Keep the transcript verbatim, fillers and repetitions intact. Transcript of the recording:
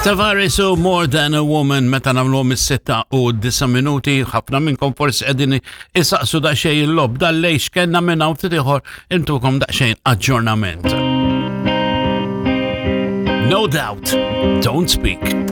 Tavares u More Than a Woman meta nagħmluhom is-sitta u disa minuti ħafna minnkom forsi qegħdin isaqsu daqsxejn il-lob dal-lejx kellna minn hawn ftit ieħor intukom daqsxejn aġġornament. No doubt, don't speak.